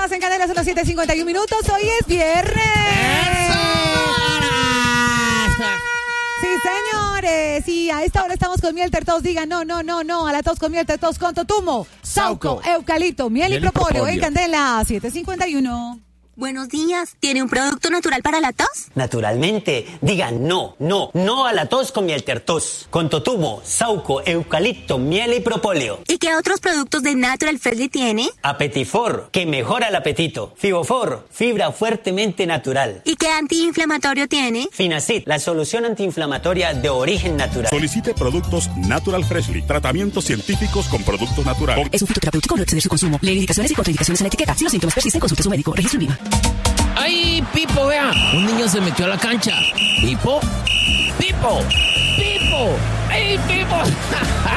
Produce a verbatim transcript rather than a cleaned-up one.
estás en Candela, son las siete cincuenta y un minutos. Hoy es viernes. Sí, señores. Y a esta hora estamos con miel tertos. Digan no, no, no, no. A la tos con miel tertos con totumo, sauco, eucalipto, miel, miel y propóleo. En Candela, siete cincuenta y uno. Buenos días. ¿Tiene un producto natural para la tos? Naturalmente. Digan no, no, no a la tos con miel tertos. Con totumo, sauco, eucalipto, miel y propóleo. ¿Y qué otros productos de Natural Freshly tiene? Apetifor, que mejora el apetito. Fibofor, fibra fuertemente natural. ¿Y qué antiinflamatorio tiene? Finacid, la solución antiinflamatoria de origen natural. Solicite productos Natural Freshly. Tratamientos científicos con productos naturales. Es un fitoterapéutico, no exceder su consumo. Lee indicaciones y contraindicaciones en la etiqueta. Si los síntomas persisten, consulte a su médico. Registro en Viva. ¡Ay, Pipo, vea! Un niño se metió a la cancha. ¿Pipo? ¡Pipo! ¡Pipo! ¡Ay, Pipo!